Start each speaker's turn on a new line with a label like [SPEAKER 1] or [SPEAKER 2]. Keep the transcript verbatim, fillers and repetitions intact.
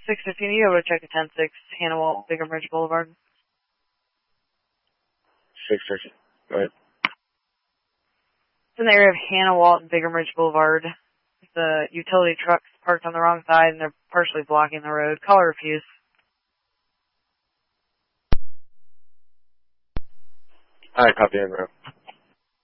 [SPEAKER 1] six fifteen, you go to check the ten six, Hannah Walt, Bigham Ridge Boulevard.
[SPEAKER 2] six fifteen, go ahead.
[SPEAKER 1] It's in the area of Hannah Walt and Bigham Ridge Boulevard. The utility trucks parked on the wrong side and they're partially blocking the road. Call or refuse.
[SPEAKER 2] Alright, copy in, bro.